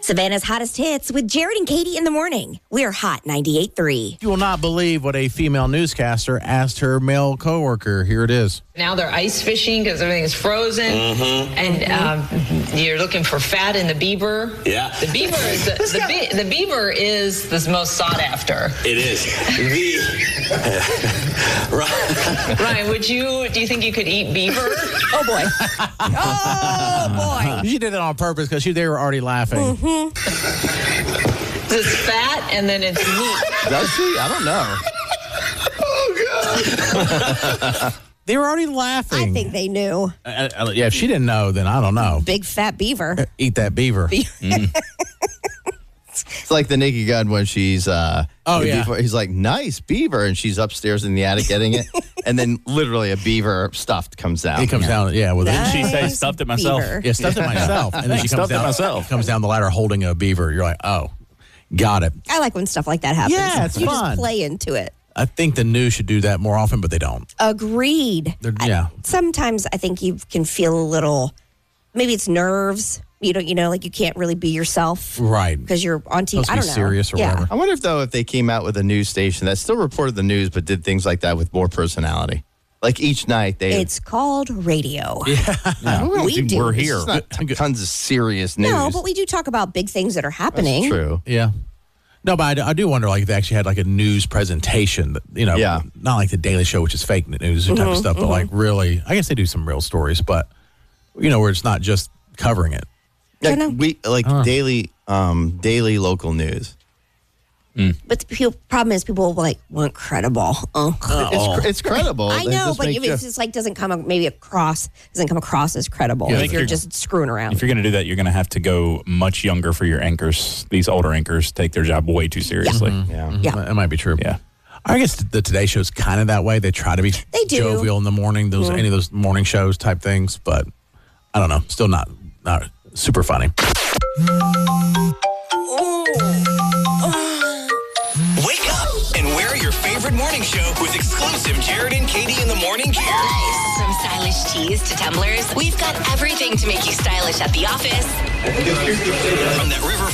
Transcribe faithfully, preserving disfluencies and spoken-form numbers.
Savannah's hottest hits with Jared and Katie in the morning. We're Hot ninety-eight point three. You will not believe what a female newscaster asked her male coworker. Here it is. Now they're ice fishing because everything is frozen, mm-hmm. and um, you're looking for fat in the beaver. Yeah, the beaver is the, the, be, the beaver is the most sought after. It is. The Ryan, Ryan, would you? Do you think you could eat beaver? Oh boy! Oh boy! She did it on purpose because they were already laughing. Mm-hmm. It's fat and then it's meat. Does she? I don't know. Oh God! They were already laughing. I think they knew. Uh, uh, yeah, if she didn't know, then I don't know. Big fat beaver. Eat that beaver. Mm. It's like the Naked Gun when she's, uh, oh, yeah. Before, he's like, nice beaver. And she's upstairs in the attic getting it. And then literally a beaver stuffed comes down. It comes down, yeah. With Nice it. She say stuffed it myself. beaver. Yeah, stuffed it myself. And then she comes Stuffed it down, myself. comes down the ladder holding a beaver. You're like, oh, got it. I like when stuff like that happens. Yeah, it's you fun. just play into it. I think the news should do that more often, but they don't. Agreed. They're, yeah. I, sometimes I think you can feel a little, maybe it's nerves. You don't, you know, like you can't really be yourself. Right. Because you're on T V. Supposed to I be don't know. serious or yeah. whatever. I wonder if, though, if they came out with a news station that still reported the news but did things like that with more personality. Like each night they... It's called radio. Yeah. We do. We're It's here. just not t- tons of serious news. No, but we do talk about big things that are happening. That's true. Yeah. No, but I do, I do wonder, like, if they actually had, like, a news presentation, that, you know, Yeah. not like the Daily Show, which is fake news type Mm-hmm, of stuff, but, like, really, I guess they do some real stories, but, you know, where it's not just covering it. Like, know. we, like Huh. daily um, daily local news. But the people, problem is people like want credible. Uh. It's, cr- it's credible. I They know, just but make if you- it's just like doesn't come maybe across doesn't come across as credible Yeah, I if think you're you're- just screwing around. If you're going to do that, you're going to have to go much younger for your anchors. These older anchors take their job way too seriously. yeah. Yeah. That might be true. Yeah. I guess the Today Show's kind of that way. They try to be They do. jovial in the morning, those any of those morning shows type things, but I don't know. Still not not super funny. Wake up and wear your favorite morning show with exclusive Jared and Katie in the morning gear. Nice. From stylish tees to tumblers, we've got everything to make you stylish at the office From that River